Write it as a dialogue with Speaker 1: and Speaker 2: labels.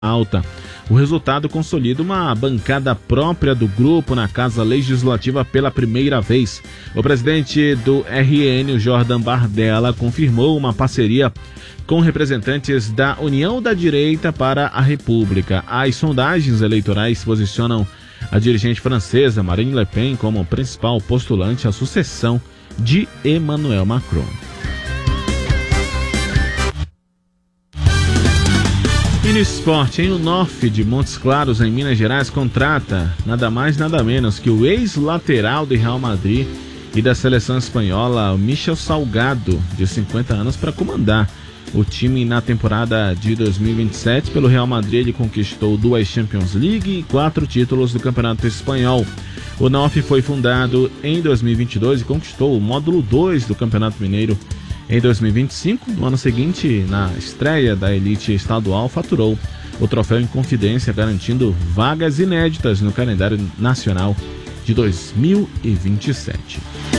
Speaker 1: alta. O resultado consolida uma bancada própria do grupo na Casa Legislativa pela primeira vez. O presidente do RN, Jordan Bardella, confirmou uma parceria com representantes da União da Direita para a República. As sondagens eleitorais posicionam a dirigente francesa Marine Le Pen como principal postulante à sucessão de Emmanuel Macron. E no esporte, o NOF de Montes Claros, em Minas Gerais, contrata nada mais nada menos que o ex-lateral do Real Madrid e da seleção espanhola, Michel Salgado, de 50 anos, para comandar o time na temporada de 2027. Pelo Real Madrid, ele conquistou 2 Champions League e 4 títulos do Campeonato Espanhol. O NOF foi fundado em 2022 e conquistou o módulo 2 do Campeonato Mineiro em 2025. No ano seguinte, na estreia da elite estadual, faturou o troféu em confidência, garantindo vagas inéditas no calendário nacional de 2027.